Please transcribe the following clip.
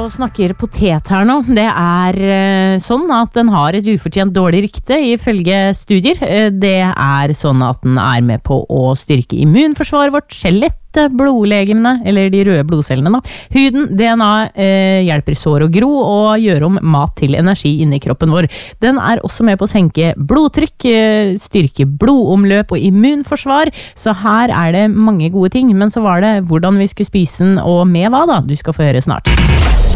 og snakker potet her nå. Det sånn at den har et ufortjent dårlig rykte ifølge studier. Det sånn at den med på å styrke immunforsvaret vårt, skjelett, blodlegemene, eller de røde blodcellene da. Huden, DNA hjelper sår å gro og gjør om mat til energi inni kroppen vår. Den også med på å senke blodtrykk, styrke blodomløp og immunforsvar, så her det mange gode ting, men så var det hvordan vi skulle spise den og med hva da, du skal få høre snart.